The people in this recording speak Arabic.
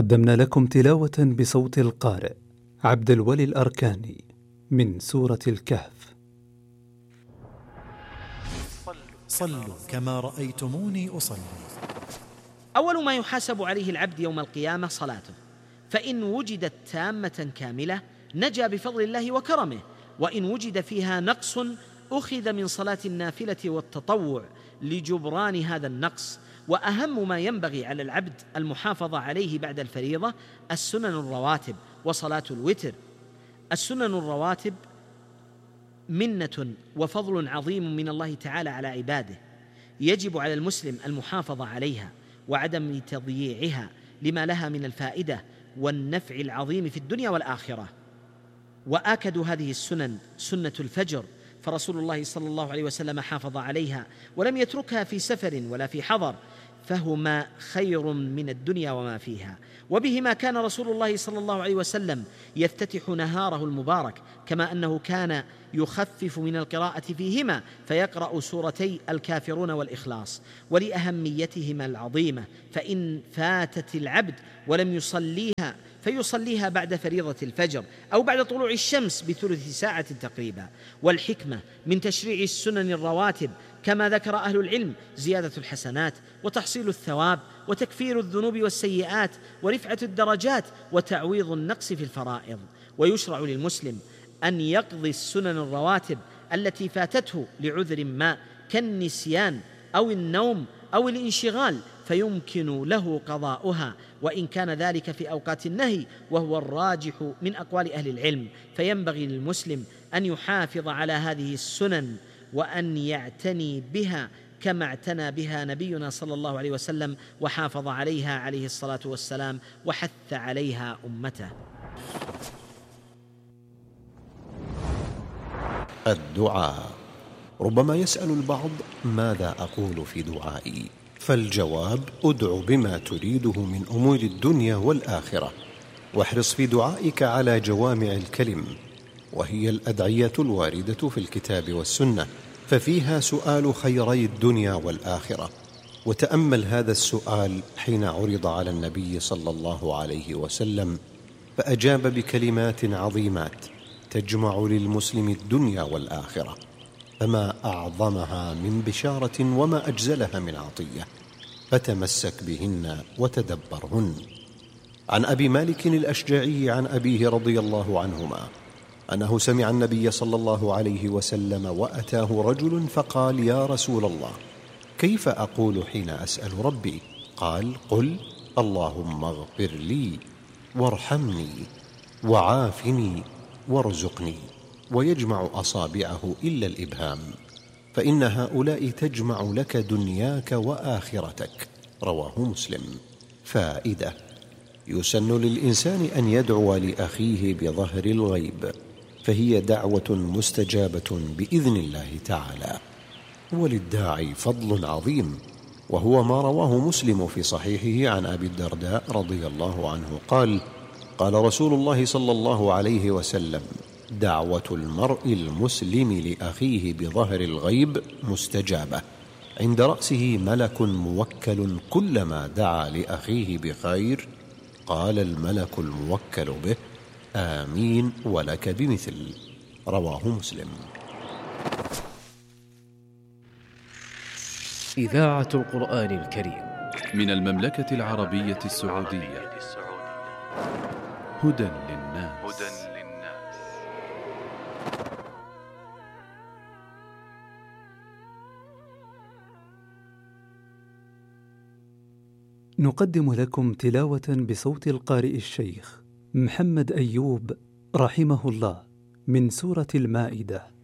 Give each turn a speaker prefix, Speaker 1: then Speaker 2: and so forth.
Speaker 1: قدمنا لكم تلاوة بصوت القارئ عبد الولي الأركاني من سورة الكهف.
Speaker 2: صلوا كما رأيتموني أصلي.
Speaker 3: أول ما يحاسب عليه العبد يوم القيامة صلاته، فإن وجدت تامة كاملة نجا بفضل الله وكرمه، وإن وجد فيها نقص أخذ من صلاة النافلة والتطوع لجبران هذا النقص. وأهم ما ينبغي على العبد المحافظة عليه بعد الفريضة السنن الرواتب وصلاة الوتر. السنن الرواتب منة وفضل عظيم من الله تعالى على عباده، يجب على المسلم المحافظة عليها وعدم تضييعها لما لها من الفائدة والنفع العظيم في الدنيا والآخرة. وآكد هذه السنن سنة الفجر، فرسول الله صلى الله عليه وسلم حافظ عليها ولم يتركها في سفر ولا في حضر، فهما خير من الدنيا وما فيها. وبهما كان رسول الله صلى الله عليه وسلم يفتتح نهاره المبارك، كما أنه كان يخفف من القراءة فيهما فيقرأ سورتي الكافرون والإخلاص. ولأهميتهما العظيمة فإن فاتت العبد ولم يصليها فيصليها بعد فريضة الفجر أو بعد طلوع الشمس بثلث ساعة تقريبا. والحكمة من تشريع السنن الرواتب كما ذكر أهل العلم زيادة الحسنات وتحصيل الثواب وتكفير الذنوب والسيئات ورفعة الدرجات وتعويض النقص في الفرائض. ويشرع للمسلم أن يقضي السنن الرواتب التي فاتته لعذر ما كالنسيان أو النوم أو الانشغال، فيمكن له قضاؤها وإن كان ذلك في أوقات النهي، وهو الراجح من أقوال أهل العلم. فينبغي للمسلم أن يحافظ على هذه السنن وأن يعتني بها كما اعتنى بها نبينا صلى الله عليه وسلم وحافظ عليها عليه الصلاة والسلام وحث عليها أمته.
Speaker 4: الدعاء. ربما يسأل البعض ماذا أقول في دعائي؟ فالجواب: ادع بما تريده من أمور الدنيا والآخرة، واحرص في دعائك على جوامع الكلم، وهي الأدعية الواردة في الكتاب والسنة، ففيها سؤال خيري الدنيا والآخرة. وتأمل هذا السؤال حين عرض على النبي صلى الله عليه وسلم، فأجاب بكلمات عظيمات تجمع للمسلم الدنيا والآخرة، فما أعظمها من بشارة وما أجزلها من عطية، فتمسك بهن وتدبرهن. عن أبي مالك الأشجعي عن أبيه رضي الله عنهما أنه سمع النبي صلى الله عليه وسلم وأتاه رجل فقال: يا رسول الله، كيف أقول حين أسأل ربي؟ قال: قل اللهم اغفر لي وارحمني وعافني وارزقني، ويجمع أصابعه إلا الإبهام، فإن هؤلاء تجمع لك دنياك وآخرتك. رواه مسلم. فائدة: يسن للإنسان أن يدعو لأخيه بظهر الغيب، فهي دعوة مستجابة بإذن الله تعالى. وللداعي فضل عظيم، وهو ما رواه مسلم في صحيحه عن أبي الدرداء رضي الله عنه قال: قال رسول الله صلى الله عليه وسلم: دعوة المرء المسلم لأخيه بظهر الغيب مستجابة، عند رأسه ملك موكل، كلما دعا لأخيه بخير قال الملك الموكل به: آمين ولك بمثل. رواه مسلم.
Speaker 5: إذاعة القرآن الكريم
Speaker 6: من المملكة العربية السعودية. هدى للناس.
Speaker 1: نقدم لكم تلاوة بصوت القارئ الشيخ محمد أيوب رحمه الله من سورة المائدة.